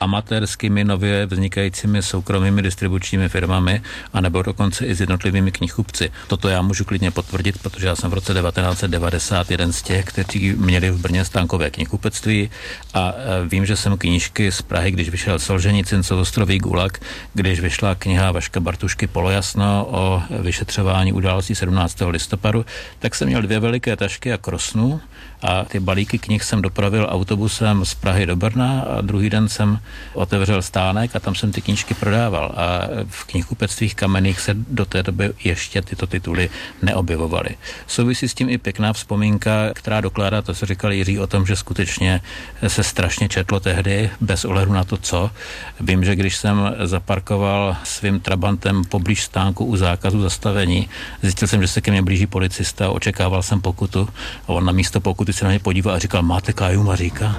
amatérskými nově vznikajícími soukromými distribučními firmami, anebo dokonce i s jednotlivými knihkupci. Toto já můžu klidně potvrdit, protože já jsem v roce 1990 jeden z těch, kteří měli v Brně stánkové knihkupectví a vím, že jsem knížky z Prahy, když vyšel Solženicin, Souostrový gulag, když vyšla kniha Vaška Bartušky Polojasno o vyšetřování událostí 17. listopadu, tak jsem měl 2 veliké tašky a krosnu a ty balíky knih jsem dopravil autobusem z Prahy do Brna a druhý den jsem otevřel stánek a tam jsem ty knížky prodával a v knihkupectvích kamenných se do té doby ještě tyto tituly neobjevovaly. Souvisí s tím i pěkná vzpomínka, která dokládá to, co říkal Jiří o tom, že skutečně se strašně četlo tehdy, bez ohledu na to, co. Vím, že když jsem zaparkoval svým trabantem poblíž stánku u zákazu zastavení, zjistil jsem, že se ke mně blíží policista, očekával jsem pokutu a on na místo pokuty se na mě podíval a říkal, máte Káju Maříka?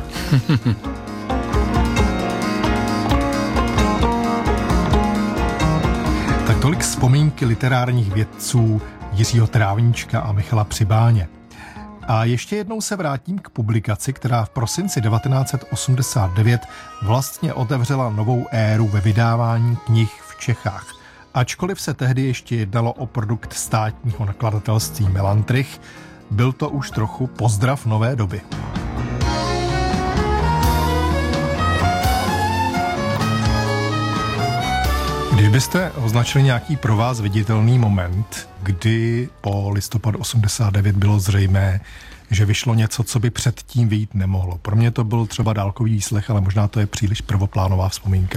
Tak tolik vzpomínky literárních vědců Jiřího Trávníčka a Michala Přibáně. A ještě jednou se vrátím k publikaci, která v prosinci 1989 vlastně otevřela novou éru ve vydávání knih v Čechách. Ačkoliv se tehdy ještě jednalo o produkt státního nakladatelství Melantrich, byl to už trochu pozdrav nové doby. Kdybyste označili nějaký pro vás viditelný moment, kdy po listopadu 89 bylo zřejmé, že vyšlo něco, co by předtím vyjít nemohlo. Pro mě to byl třeba dálkový výslech, ale možná to je příliš prvoplánová vzpomínka.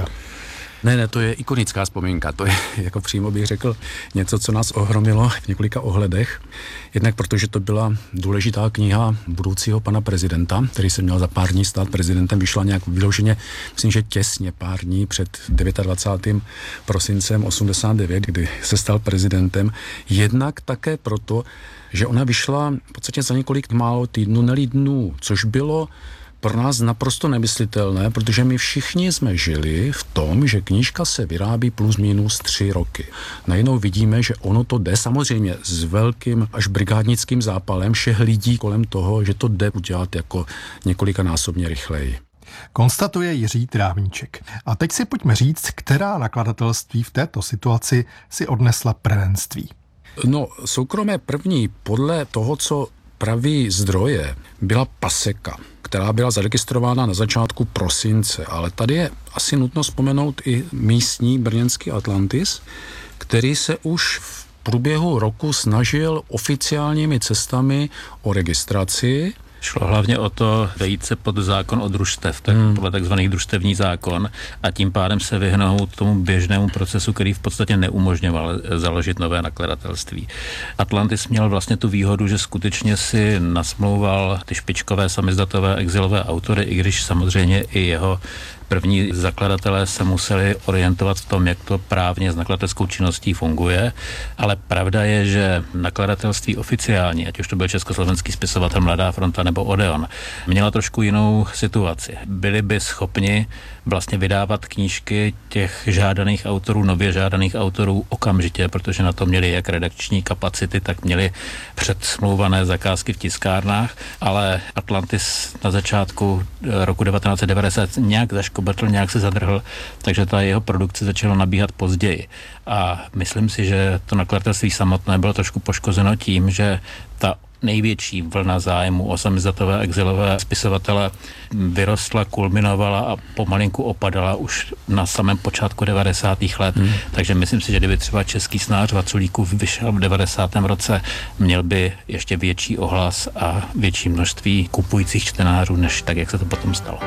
Ne, to je ikonická vzpomínka. To je, jako přímo bych řekl, něco, co nás ohromilo v několika ohledech. Jednak protože to byla důležitá kniha budoucího pana prezidenta, který se měl za pár dní stát prezidentem. Vyšla nějak vyloženě, myslím, že těsně pár dní před 29. prosincem 89, kdy se stal prezidentem. Jednak také proto, že ona vyšla v podstatě za několik málo týdnů, nelí dnů, což bylo pro nás naprosto nemyslitelné, protože my všichni jsme žili v tom, že knížka se vyrábí plus minus 3 roky. Najednou vidíme, že ono to jde samozřejmě s velkým až brigádnickým zápalem všech lidí kolem toho, že to jde udělat jako několikanásobně rychleji. Konstatuje Jiří Trávníček. A teď si pojďme říct, která nakladatelství v této situaci si odnesla prvenství. No, soukromé první podle toho, co praví zdroje, byla Paseka, která byla zaregistrována na začátku prosince, ale tady je asi nutno vzpomenout i místní brněnský Atlantis, který se už v průběhu roku snažil oficiálními cestami o registraci. Šlo hlavně o to vejít se pod zákon o družstev, podle takzvaný družstevní zákon a tím pádem se vyhnout tomu běžnému procesu, který v podstatě neumožňoval založit nové nakladatelství. Atlantis měl vlastně tu výhodu, že skutečně si nasmlouval ty špičkové samizdatové exilové autory, i když samozřejmě i jeho první zakladatelé se museli orientovat v tom, jak to právně s nakladatelskou činností funguje, ale pravda je, že nakladatelství oficiální, ať už to byl československý spisovatel Mladá fronta nebo Odeon, měla trošku jinou situaci. Byli by schopni vlastně vydávat knížky těch žádaných autorů, nově žádaných autorů okamžitě, protože na to měli jak redakční kapacity, tak měli předsmlouvané zakázky v tiskárnách, ale Atlantis na začátku roku 1990 nějak zaškobetl, nějak se zadrhl, takže ta jeho produkce začala nabíhat později. A myslím si, že to nakladatelství samotné bylo trošku poškozeno tím, že ta největší vlna zájmu o samizdatové exilové spisovatele vyrostla, kulminovala a pomalinku opadala už na samém počátku 90. let. Takže myslím si, že kdyby třeba český snář Vaculíků vyšel v 90. roce, měl by ještě větší ohlas a větší množství kupujících čtenářů, než tak, jak se to potom stalo.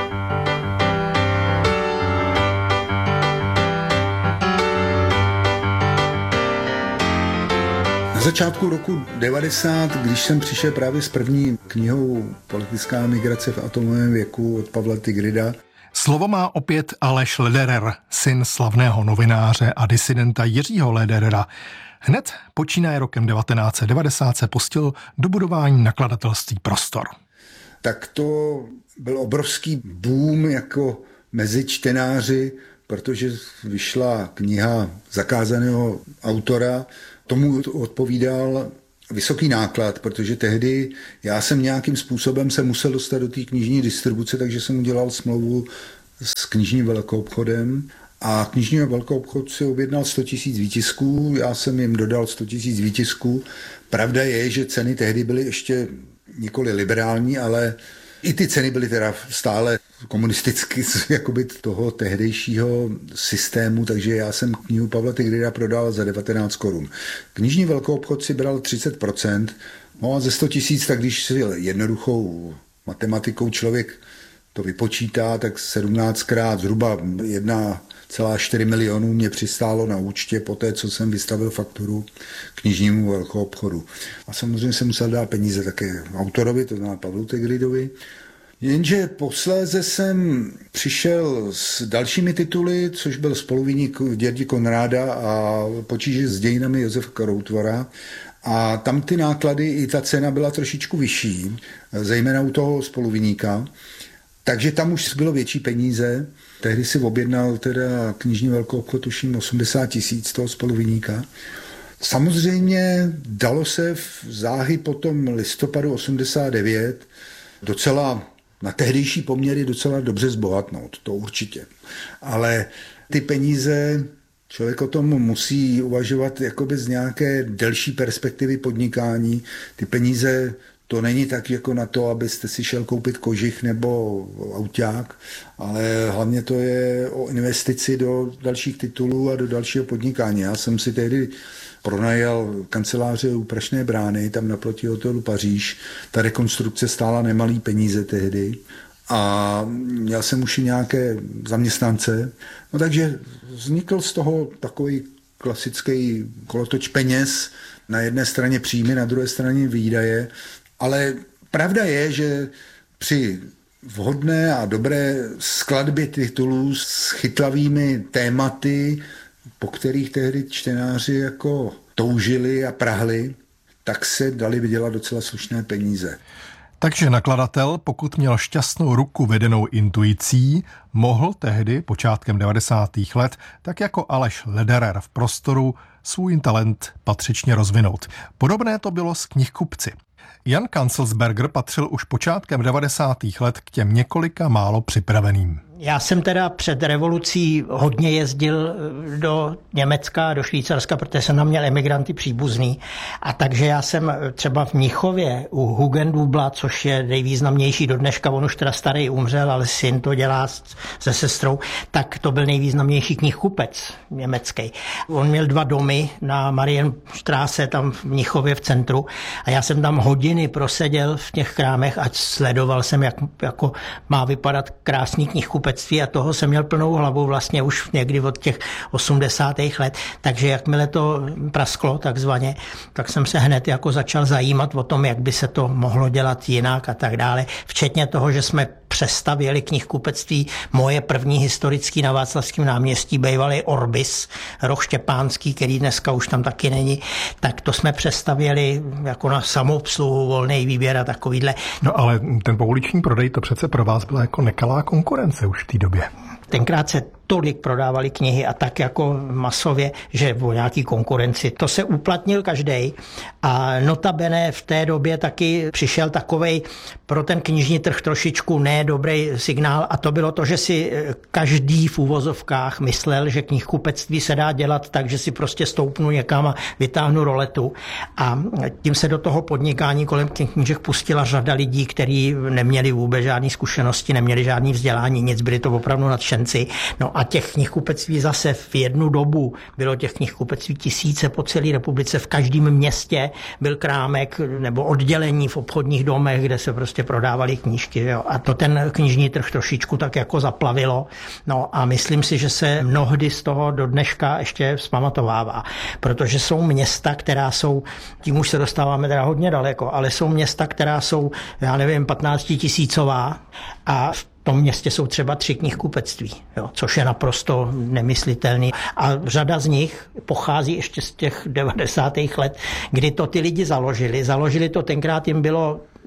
Na začátku roku 90, když jsem přišel právě s první knihou Politická migrace v atomovém věku od Pavla Tigrida. Slovo má opět Aleš Lederer, syn slavného novináře a disidenta Jiřího Lederera. Hned počínaje rokem 1990 se pustil do budování nakladatelství Prostor. Tak to byl obrovský boom jako mezi čtenáři, protože vyšla kniha zakázaného autora. Tomu odpovídal vysoký náklad, protože tehdy já jsem nějakým způsobem se musel dostat do té knižní distribuce, takže jsem udělal smlouvu s knižním velkoobchodem a knižní velkoobchod si objednal 100 000 výtisků, já jsem jim dodal 100 000 výtisků. Pravda je, že ceny tehdy byly ještě nikoli liberální, ale i ty ceny byly teda stále komunisticky z jakoby toho tehdejšího systému, takže já jsem knihu Pavla Tigrida prodal za 19 korun. Knižní velkoobchod si bral 30%, no a ze 100 000, tak když si jednoduchou matematikou člověk to vypočítá, tak 17krát zhruba 1,4 milionu mě přistálo na účtě po té, co jsem vystavil fakturu knižnímu velkoobchodu. A samozřejmě jsem musel dát peníze také autorovi, to znamená Pavlu Tigridovi. Jenže posléze jsem přišel s dalšími tituly, což byl Spoluviník Dědi Konráda a Potíže s dějinami Josefa Kroutvora. A tam ty náklady i ta cena byla trošičku vyšší, zejména u toho Spoluviníka. Takže tam už bylo větší peníze. Tehdy si objednal teda knižní velkoobchod, tuším 80 000 toho Spoluviníka. Samozřejmě dalo se záhy po tom listopadu 89 docela na tehdejší poměry docela dobře zbohatnout, to určitě. Ale ty peníze, člověk o tom musí uvažovat jakoby z nějaké delší perspektivy podnikání. Ty peníze, to není tak jako na to, abyste si šel koupit kožich nebo auták, ale hlavně to je o investici do dalších titulů a do dalšího podnikání. Já jsem si tehdy pronajal kanceláře u Prašné brány, tam naproti hotelu Paříž. Ta rekonstrukce stála nemalý peníze tehdy a měl jsem už i nějaké zaměstnance. No takže vznikl z toho takový klasický kolotoč peněz, na jedné straně příjmy, na druhé straně výdaje, ale pravda je, že při vhodné a dobré skladbě titulů s chytlavými tématy, po kterých tehdy čtenáři jako toužili a prahli, tak se dali vydělat docela slušné peníze. Takže nakladatel, pokud měl šťastnou ruku vedenou intuicí, mohl tehdy počátkem 90. let, tak jako Aleš Lederer v Prostoru, svůj talent patřičně rozvinout. Podobné to bylo s knihkupci. Jan Kanzelsberger patřil už počátkem 90. let k těm několika málo připraveným. Já jsem teda před revolucí hodně jezdil do Německa, do Švýcarska, protože jsem tam měl emigranty příbuzný. A takže já jsem třeba v Mnichově u Hugendubla, což je nejvýznamnější do dneška, on už teda starý umřel, ale syn to dělá se sestrou, tak to byl nejvýznamnější knihkupec německý. On měl 2 domy na Marienstraße, tam v Mnichově v centru a já jsem tam hodiny proseděl v těch krámech a sledoval jsem, jak jako má vypadat krásný knihkupectví a toho jsem měl plnou hlavu vlastně už někdy od těch 80. let, takže jakmile to prasklo takzvaně, tak jsem se hned jako začal zajímat o tom, jak by se to mohlo dělat jinak a tak dále, včetně toho, že jsme přestavěli knihkupectví moje první historický na Václavském náměstí, bývalý Orbis, roh Štěpánský, který dneska už tam taky není, tak to jsme přestavěli jako na samoobsluhu, volný výběr a takovýhle. No ale ten pouliční prodej, to přece pro vás byla jako nekalá konkurence už v té době. Tenkrát se tolik prodávali knihy a tak jako masově, že o nějaký konkurenci. To se uplatnil každej a notabene v té době taky přišel takovej pro ten knižní trh trošičku nedobrý signál a to bylo to, že si každý v uvozovkách myslel, že knihkupectví se dá dělat tak, že si prostě stoupnu někam a vytáhnu roletu a tím se do toho podnikání kolem knížek pustila řada lidí, kteří neměli vůbec žádné zkušenosti, neměli žádné vzdělání, nic, byli to opravdu nadšenci. No a těch knihkupectví zase v jednu dobu bylo těch knihkupectví tisíce po celé republice, v každém městě byl krámek nebo oddělení v obchodních domech, kde se prostě prodávaly knížky. Jo. A to ten knižní trh trošičku tak jako zaplavilo. No a myslím si, že se mnohdy z toho do dneška ještě vzpamatovává, protože jsou města, která jsou, tím už se dostáváme teda hodně daleko, ale jsou města, která jsou, já nevím, 15 000 a v tom městě jsou třeba 3 knihkupectví, jo, což je naprosto nemyslitelný. A řada z nich pochází ještě z těch 90. let, kdy to ty lidi založili. Založili to tenkrát, jim bylo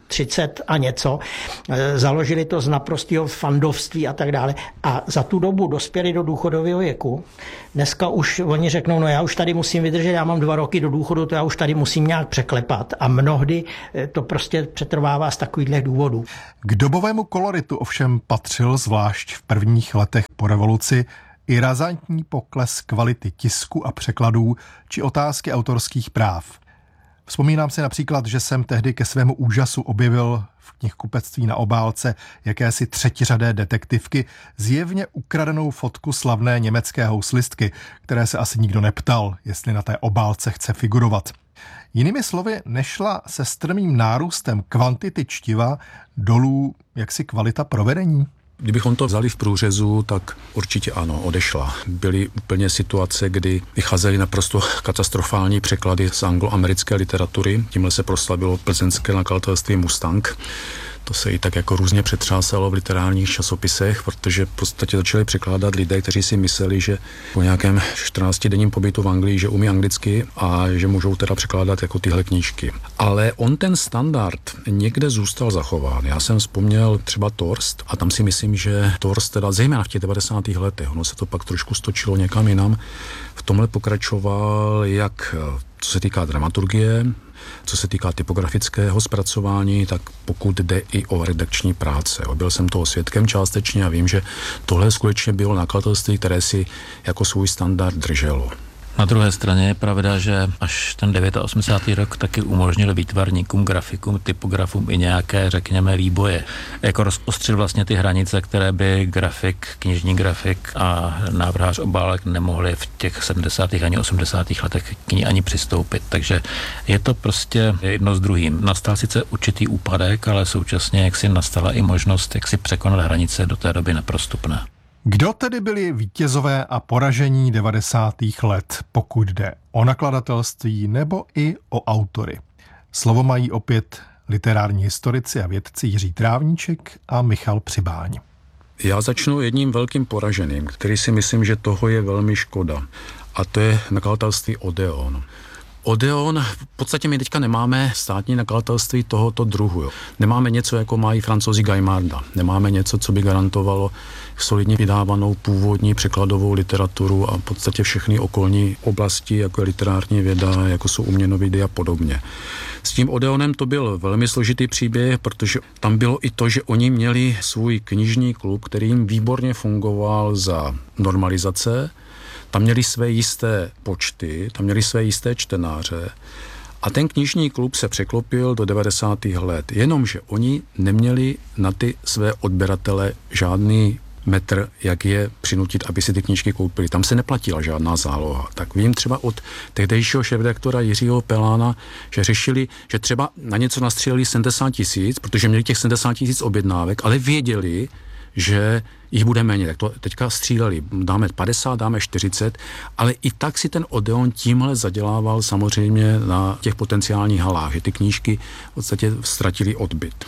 30 a něco. Založili to z naprostého fandovství a tak dále. A za tu dobu dospěli do důchodového věku. Dneska už oni řeknou, no já už tady musím vydržet, já mám 2 roky do důchodu, to já už tady musím nějak překlepat. A mnohdy to prostě přetrvává z takových důvodů. K dobovému koloritu ovšem patřil zvlášť v prvních letech po revoluci i razantní pokles kvality tisku a překladů či otázky autorských práv. Vzpomínám si například, že jsem tehdy ke svému úžasu objevil v knihkupectví na obálce jakési třetiřadé detektivky zjevně ukradenou fotku slavné německé houslistky, které se asi nikdo neptal, jestli na té obálce chce figurovat. Jinými slovy, nešla se strmým nárůstem kvantity čtiva dolů jaksi kvalita provedení? Kdybychom to vzali v průřezu, tak určitě ano, odešla. Byly úplně situace, kdy vycházely naprosto katastrofální překlady z angloamerické literatury. Tímhle se proslavilo plzeňské nakladatelství Mustang. To se i tak jako různě přetřásalo v literárních časopisech, protože v podstatě začali překládat lidé, kteří si mysleli, že po nějakém 14denním pobytu v Anglii, že umí anglicky a že můžou teda překládat jako tyhle knížky. Ale on ten standard někde zůstal zachován. Já jsem vzpomněl třeba Torst a tam si myslím, že Torst teda zejména v těch 90. letech, ono se to pak trošku stočilo někam jinam, v tomhle pokračoval jak co se týká dramaturgie, co se týká typografického zpracování, tak pokud jde i o redakční práce. Byl jsem toho svědkem částečně a vím, že tohle skutečně bylo nakladatelství, které si jako svůj standard drželo. Na druhé straně je pravda, že až ten 89. rok taky umožnil výtvarníkům, grafikům, typografům i nějaké, řekněme, výboje. Jako rozostřil vlastně ty hranice, které by grafik, knižní grafik a návrhář obálek nemohli v těch 70. ani 80. letech k ní ani přistoupit. Takže je to prostě jedno s druhým. Nastal sice určitý úpadek, ale současně jaksi nastala i možnost, jak si překonat hranice do té doby neprostupné. Kdo tedy byli vítězové a poražení 90. let, pokud jde o nakladatelství nebo i o autory? Slovo mají opět literární historici a vědci Jiří Trávníček a Michal Přibáň. Já začnu jedním velkým poraženým, který si myslím, že toho je velmi škoda. A to je nakladatelství Odeon. Odeon, v podstatě my teďka nemáme státní nakladatelství tohoto druhu. Jo. Nemáme něco, jako mají Francouzi Gaimarda. Nemáme něco, co by garantovalo solidně vydávanou původní překladovou literaturu a v podstatě všechny okolní oblasti, jako je literární věda, jako jsou uměnovidy a podobně. S tím Odeonem to byl velmi složitý příběh, protože tam bylo i to, že oni měli svůj knižní klub, který jim výborně fungoval za normalizace. Tam měli své jisté počty, tam měli své jisté čtenáře a ten knižní klub se překlopil do 90. let. Jenomže oni neměli na ty své odběratele žádný metr, jak je přinutit, aby si ty knížky koupili. Tam se neplatila žádná záloha. Tak vím třeba od tehdejšího šéfredaktora Jiřího Pelána, že řešili, že třeba na něco nastříleli 70 000, protože měli těch 70 000 objednávek, ale věděli, že jich bude méně. Tak to teďka stříleli. Dáme 50, dáme 40, ale i tak si ten Odeon tímhle zadělával samozřejmě na těch potenciálních halách, že ty knížky v podstatě ztratili odbyt.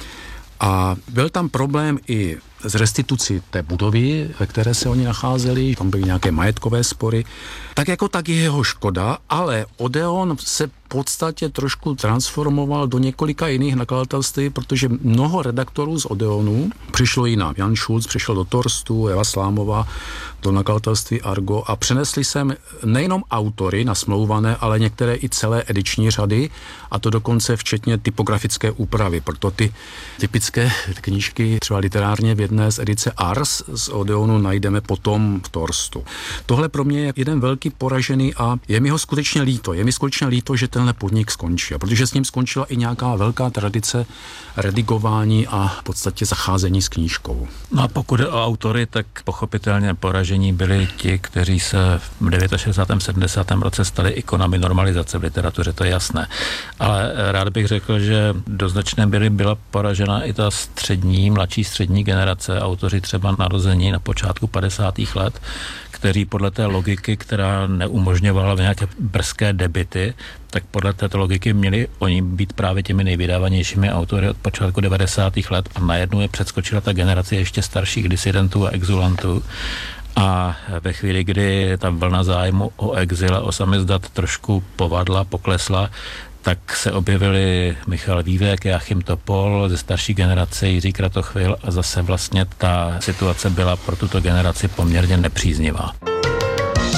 A byl tam problém i z restitucí té budovy, ve které se oni nacházeli, tam byly nějaké majetkové spory. Tak jako tak je jeho škoda, ale Odeon se v podstatě trošku transformoval do několika jiných nakladatelství, protože mnoho redaktorů z Odeonu přišlo jinam. Jan Schulz přišel do Torstu, Eva Slámová do nakladatelství Argo a přenesli sem nejenom autory nasmlouvané, ale některé i celé ediční řady a to dokonce včetně typografické úpravy. Proto ty typické knížky, třeba literárně vědné z edice Ars z Odeonu najdeme potom v Torstu. Tohle pro mě je jeden velký poražený a je mi ho skutečně líto. Je mi skutečně líto, že tenhle podnik skončil, protože s ním skončila i nějaká velká tradice redigování a v podstatě zacházení s knížkou. No a pokud je o autory, tak pochopitelně poražení byli ti, kteří se v 69. 70. roce stali ikonami normalizace v literatuře, to je jasné. Ale rád bych řekl, že do značné míry byla poražena i ta mladší střední generace, autoři třeba narození na počátku 50. let, kteří podle té logiky, která neumožňovala nějaké brzké debity, tak podle této logiky měli oni být právě těmi nejvydávanějšími autory od počátku 90. let a najednou je předskočila ta generace ještě starších disidentů a exulantů. A ve chvíli, kdy ta vlna zájmu o exil a o samizdat trošku povadla, poklesla, tak se objevili Michal Vývek, Joachim Topol, ze starší generace Jiří Kratochvil a zase vlastně ta situace byla pro tuto generaci poměrně nepříznivá.